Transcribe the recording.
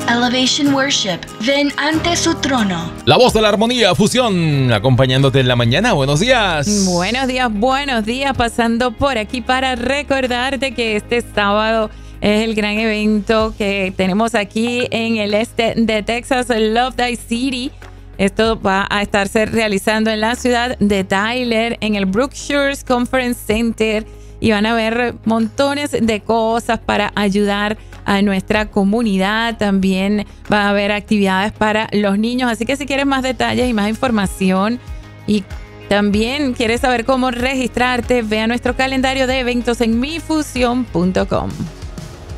Elevation Worship. Ven ante su trono. La voz de la armonía, Fusión, acompañándote en la mañana. Buenos días. Buenos días. Pasando por aquí para recordarte que este sábado es el gran evento que tenemos aquí en el este de Texas, Love Thy City. Esto va a estarse realizando en la ciudad de Tyler, en el Brookshires Conference Center. Y van a haber montones de cosas para ayudar a nuestra comunidad. También va a haber actividades para los niños. Así que si quieres más detalles y más información y también quieres saber cómo registrarte, ve a nuestro calendario de eventos en mifusión.com.